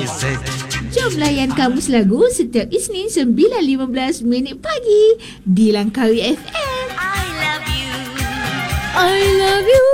Jom layan Kamus Lagu setiap Isnin 9.15 minit pagi di Langkawi FM. I love you. I love you.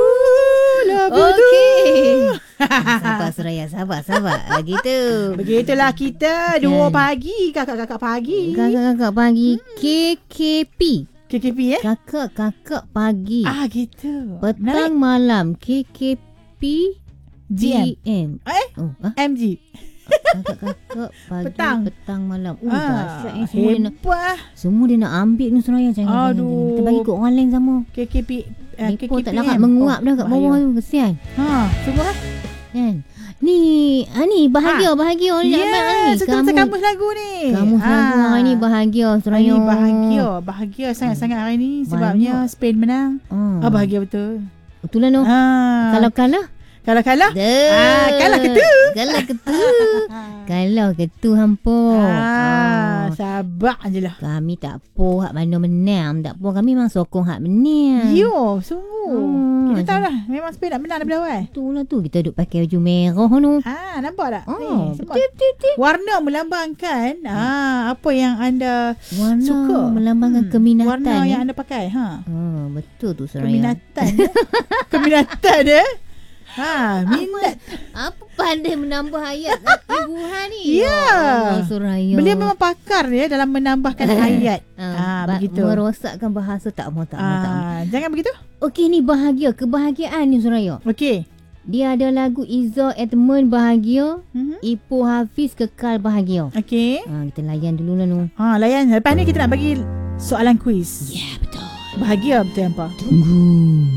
Okey. Sabar Suraya, sabar. Begitulah kita 2 pagi, kakak-kakak pagi. Kakak-kakak pagi KKP. KKP Kakak-kakak pagi. Gitu. Petang malam KKP GM. MG. Kakak-kakak pagi petang malam. Dahsyat ni semua dia nak ambil ni Suraya. Jangan. Kita bagi kat orang lain sama. KKP Mereka tak nak menguap dah kat bawah tu. Kesian. Semua kan. Ni bahagia ni. Ya, kita kamus lagu ni. Kamus lagu hari ni bahagia Suraya. Bahagia sangat-sangat hari ni sebabnya Spain menang. Bahagia betul. Betul lah no. Kalau kalah kalah Kalau ketu hampa. Sabar je lah. Kami tak po hak mana menang. Tak po, kami memang sokong hak menang. Yo, sungguh. Kita tahu lah memang Spain nak menang daripada awal. Betul lah tu. Kita duduk pakai baju merah tu. Nampak tak? Betul. Warna melambangkan apa yang anda suka. Melambangkan keminatan. Warna yang anda pakai. Betul tu Suraya. Keminatan minat. Apa pandai menambah ayat ibuhan ni. Ya. Suraya. Beliau memang pakar dia dalam menambahkan ayat. Begitu. Merosakkan bahasa tak mau. Jangan begitu. Okey, ni bahagia. Kebahagiaan ni Suraya. Okey. Dia ada lagu Izzah Edmund bahagia. Ipoh Hafiz kekal bahagia. Okey. Kita layan dulu lah nu. Layan. Lepas ni kita nak bagi soalan kuis. Ya, betul. Bahagia betul apa? Tunggu.